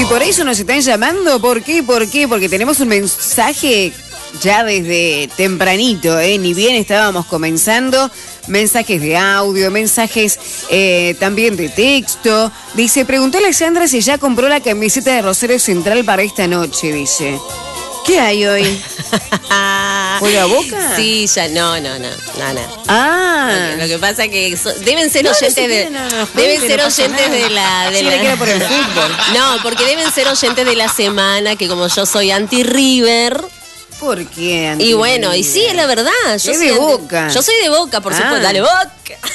Y por eso nos están llamando. ¿Por qué? Porque tenemos un mensaje ya desde tempranito, ni bien estábamos comenzando. Mensajes de audio, mensajes también de texto. Dice, preguntale a Sandra si ya compró la camiseta de Rosario Central para esta noche, dice. ¿Qué hay hoy? ¿Juega Boca? Sí, ya, no. Ah. Lo que pasa es que deben ser oyentes deben ser oyentes de la... Sí, le queda por el fútbol. No, porque deben ser oyentes de la semana, que como yo soy anti-River... ¿Por qué? Y bueno, y sí, es la verdad. Yo soy de Boca. Yo soy de Boca, por supuesto. Dale, Boca.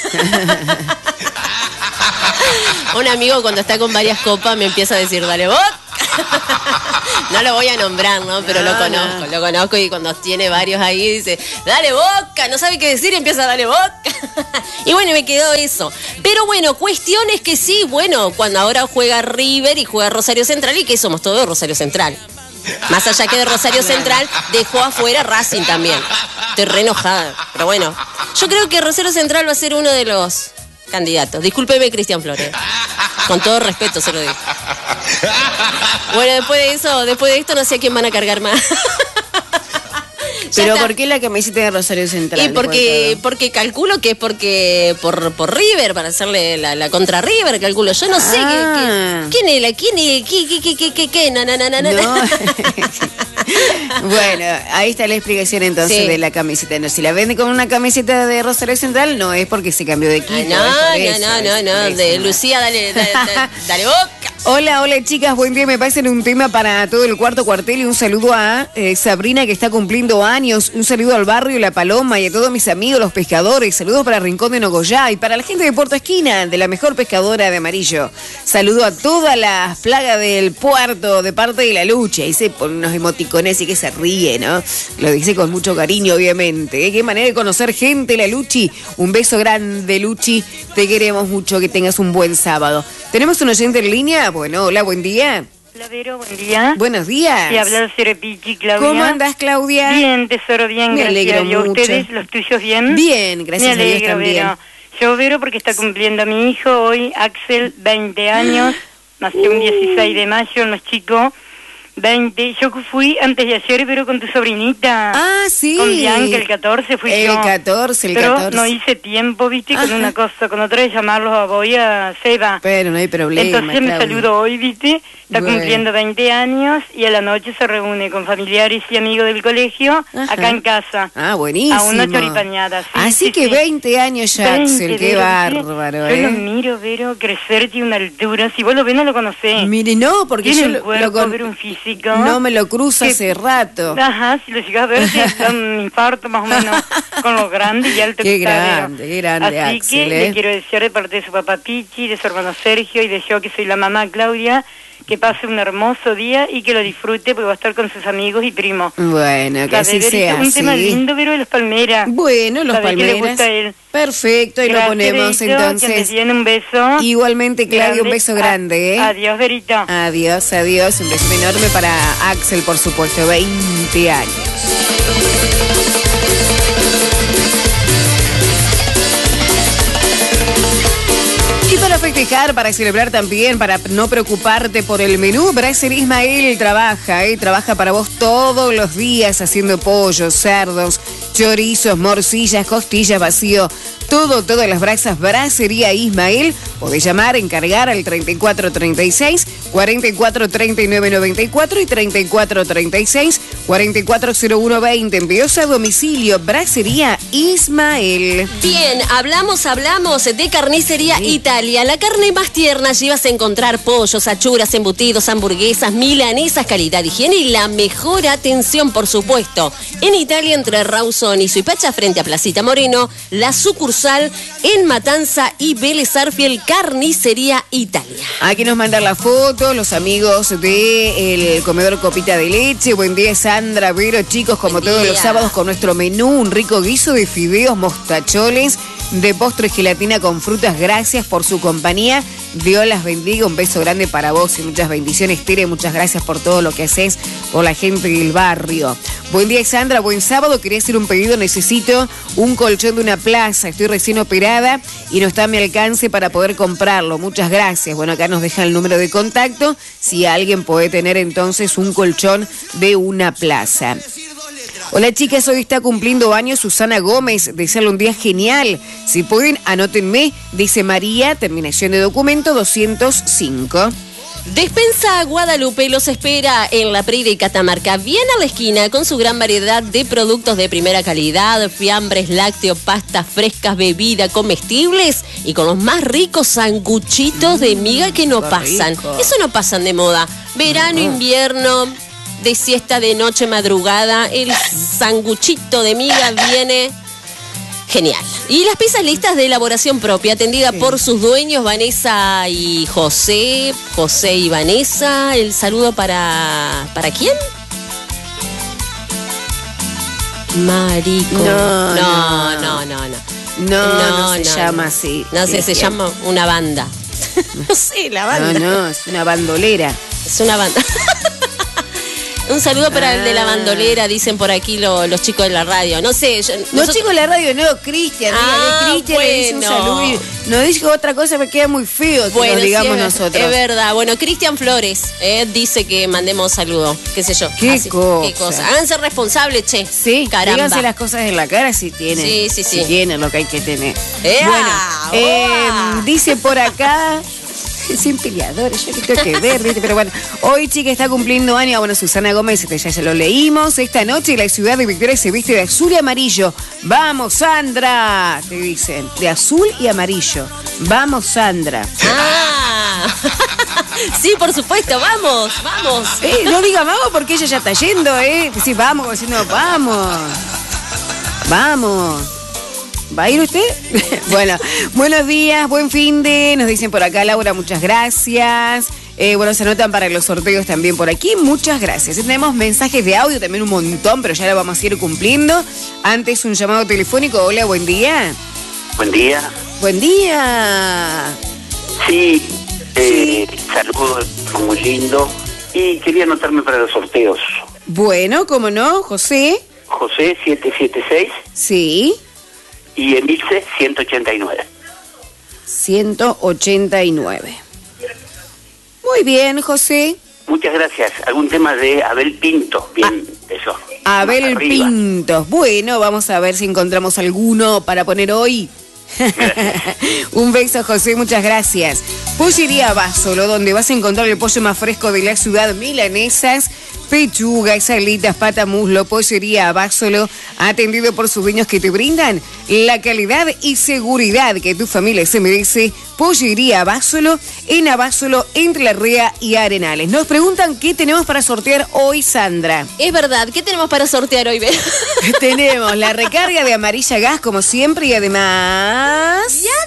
Un amigo cuando está con varias copas me empieza a decir, dale, Boca. No lo voy a nombrar, ¿no? Pero lo conozco y cuando tiene varios ahí dice, dale Boca, no sabe qué decir y empieza a darle Boca. Y bueno, me quedó eso. Pero bueno, cuestiones que sí, bueno, cuando ahora juega River y juega Rosario Central y que somos todos Rosario Central. Más allá que de Rosario Central, dejó afuera Racing también. Estoy re enojada, pero bueno. Yo creo que Rosario Central va a ser uno de los candidatos. Discúlpeme, Cristian Flores. Con todo respeto se lo digo. Bueno, después de esto no sé a quién van a cargar más. Pero ¿por qué la camiseta de Rosario Central? Y porque calculo que es porque por River, para hacerle la contra River, calculo. Yo no sé quién es qué. No. Bueno, ahí está la explicación entonces de la camiseta. No, si la vende con una camiseta de Rosario Central, no es porque se cambió de equipo. No. De Lucía, dale Boca. Hola chicas, buen día. Me pasan un tema para todo el cuarto cuartel y un saludo a Sabrina que está cumpliendo años, un saludo al barrio La Paloma y a todos mis amigos los pescadores, saludos para Rincón de Nogoyá y para la gente de Puerto Esquina, de la mejor pescadora de amarillo. Saludo a todas las plagas del puerto de parte de la lucha. Dice por unos emoticones y que se ríe, ¿no? Lo dice con mucho cariño, obviamente. Qué manera de conocer gente, la Luchi. Un beso grande, Luchi. Te queremos mucho, que tengas un buen sábado. ¿Tenemos un oyente en línea? Bueno, hola, buen día. Hola, Vero, buen día. Buenos días. Te habla el Cerepichi, Claudia. ¿Cómo andás, Claudia? Bien, tesoro, bien, me gracias a Dios. Mucho. ¿Ustedes, los tuyos, bien? Bien, gracias a Dios también. Vero. Yo, Vero, porque está cumpliendo mi hijo hoy, Axel, 20 años, nació un 16 de mayo, no es chico. 20, yo fui antes de ayer, pero con tu sobrinita. Ah, sí. Con Bianca, el 14 fui yo. El 14. Pero no hice tiempo, viste, con una cosa, con otra de llamarlos a Boy, a Seba. Pero no hay problema, entonces me saludo hoy, viste, está cumpliendo 20 años y a la noche se reúne con familiares y amigos del colegio, acá en casa. Ah, buenísimo. A una choripañada, sí. Así que 20 años ya, Axel, qué bárbaro, Yo lo miro, Vero, crecer de una altura, si vos lo ves no lo conocés. Mire, no, porque yo lo ver un físico. No me lo cruzo hace rato. Ajá, si lo llegas a ver, te da un infarto más o menos con lo grande y alto que está. Qué grande, así Axel, que le quiero decir de parte de su papá Pichi, de su hermano Sergio y de yo que soy la mamá Claudia, que pase un hermoso día y que lo disfrute porque va a estar con sus amigos y primos. Bueno, que así sea. Un tema lindo, pero de los Palmeras. Bueno, los Palmeras. Que le gusta a él. Perfecto, y lo ponemos entonces. Que me tiene un beso. Igualmente, Claudia, un beso grande. Adiós, Verito. Adiós. Un beso enorme para Axel, por supuesto, 20 años. Y para festejar, para celebrar también, para no preocuparte por el menú, Brasserie Ismael trabaja para vos todos los días haciendo pollos, cerdos, chorizos, morcillas, costillas, vacío, todas las brasas Brasserie Ismael. Podés llamar, encargar al 3436 4439 94 y 3436 440120. Envíos a domicilio Brasserie Ismael. Bien, hablamos de Carnicería Italia. La carne más tierna llevas a encontrar pollos, achuras, embutidos, hamburguesas, milanesas, calidad, higiene y la mejor atención, por supuesto. En Italia, entre Rawson y Suipacha, frente a Placita Moreno, la sucursal en Matanza y Vélez Arfiel, Carnicería Italia. Aquí nos mandan la foto los amigos del comedor Copita de Leche. Buen día, Sandra, Vero, chicos, como todos los sábados con nuestro menú, un rico guiso de fideos mostacholes de postre gelatina con frutas. Gracias por su compañía. Dios las bendiga. Un beso grande para vos y muchas bendiciones, Tere. Muchas gracias por todo lo que haces por la gente del barrio. Buen día, Sandra. Buen sábado. Quería hacer un pedido. Necesito un colchón de una plaza. Estoy recién operada y no está a mi alcance para poder comprarlo. Muchas gracias. Bueno, acá nos dejan el número de contacto. Si alguien puede tener entonces un colchón de una plaza. Hola, chicas, hoy está cumpliendo años Susana Gómez. Desearle un día genial. Si pueden, anótenme, dice María, terminación de documento 205. Despensa Guadalupe los espera en la Prida y Catamarca, bien a la esquina, con su gran variedad de productos de primera calidad, fiambres, lácteos, pastas frescas, bebida, comestibles y con los más ricos sanguchitos de miga que no pasan. Rico. Eso no pasan de moda. Verano, invierno, de siesta, de noche, madrugada, el sanguchito de miga viene genial. Y las pizzas listas de elaboración propia, atendida por sus dueños, Vanessa y José. José y Vanessa. El saludo ¿para quién? Marico. No se llama así. No sé, se llama una banda. No sé, la banda. No, es una bandolera. Es una banda. Un saludo para el de la bandolera, dicen por aquí los chicos de la radio. No sé. Los chicos de la radio, no, Cristian. Cristian le dice un saludo y no dice otra cosa, me queda muy feo que lo digamos sí, nosotros. Es verdad. Bueno, Cristian Flores dice que mandemos saludo. Qué sé yo. ¿Qué cosa? Háganse responsables, che. Sí, caramba. Díganse las cosas en la cara si tienen. Sí. Si tienen lo que hay que tener. Bueno, dice por acá. Sin peleadores, yo que tengo que ver, ¿viste? Pero bueno, hoy, chica, está cumpliendo años. Bueno, Susana Gómez, ya lo leímos. Esta noche la ciudad de Victoria se viste de azul y amarillo. ¡Vamos, Sandra! Te dicen, de azul y amarillo. ¡Vamos, Sandra! Sí, por supuesto, vamos. No diga vamos porque ella ya está yendo, ¿eh? Sí, vamos, diciendo vamos. ¿Va a ir usted? Bueno, buenos días, buen fin de, nos dicen por acá, Laura, muchas gracias. Bueno, se anotan para los sorteos también por aquí, muchas gracias. Tenemos mensajes de audio también un montón, pero ya lo vamos a ir cumpliendo. Antes un llamado telefónico, hola, buen día. Buen día. Buen día. Sí, saludos, muy lindo. Y quería anotarme para los sorteos. Bueno, ¿cómo no? José. José 776. Sí. Y Emilce 189. 189. Muy bien, José. Muchas gracias. ¿Algún tema de Abel Pinto? Bien, eso. Abel Pinto. Bueno, vamos a ver si encontramos alguno para poner hoy. Un beso, José, muchas gracias. Pollería Básolo, donde vas a encontrar el pollo más fresco de la ciudad, milanesas, pechugas, alitas, pata, muslo. Pollería Básolo, atendido por sus dueños que te brindan la calidad y seguridad que tu familia se merece. Pollería Básolo, en Abásolo, entre Larrea y Arenales. Nos preguntan qué tenemos para sortear hoy, Sandra. Es verdad, ¿qué tenemos para sortear hoy, Ben? Tenemos la recarga de Amarilla Gas, como siempre, y además,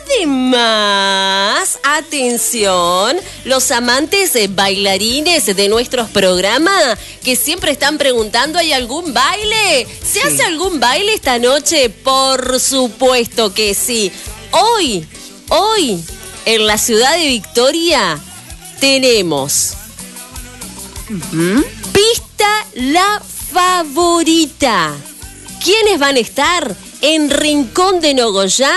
atención, los amantes bailarines de nuestros programas que siempre están preguntando, ¿hay algún baile? ¿Se hace algún baile esta noche? Por supuesto que sí. Hoy, en la ciudad de Victoria, tenemos Pista La Favorita. ¿Quiénes van a estar? En Rincón de Nogoyá.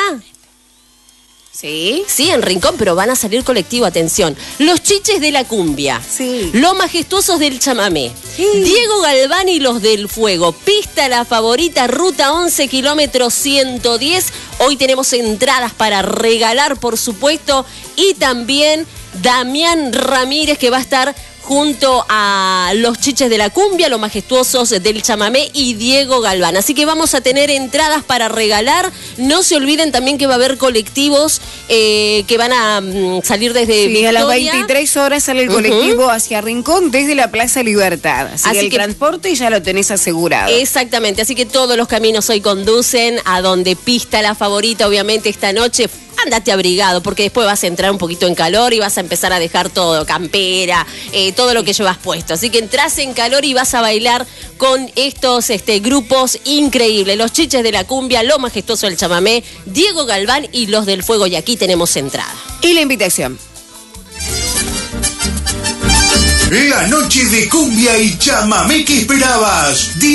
¿sí? Sí, en Rincón, pero van a salir colectivo, atención. Los Chiches de la Cumbia. Sí. Los Majestuosos del Chamamé. Sí. Diego Galván y los del Fuego. Pista La Favorita, ruta 11, kilómetros 110. Hoy tenemos entradas para regalar, por supuesto. Y también Damián Ramírez, que va a estar junto a los Chiches de la Cumbia, los Majestuosos del Chamamé y Diego Galván. Así que vamos a tener entradas para regalar. No se olviden también que va a haber colectivos que van a salir desde Victoria. A las 23 horas sale el colectivo hacia Rincón desde la Plaza Libertad. Así que el transporte ya lo tenés asegurado. Exactamente, así que todos los caminos hoy conducen a donde Pista La Favorita, obviamente esta noche andate abrigado, porque después vas a entrar un poquito en calor y vas a empezar a dejar todo, campera, todo lo que llevas puesto. Así que entras en calor y vas a bailar con estos grupos increíbles. Los Chiches de la Cumbia, Lo Majestuoso del Chamamé, Diego Galván y Los del Fuego. Y aquí tenemos entrada. Y la invitación. La noche de cumbia y chamamé que esperabas.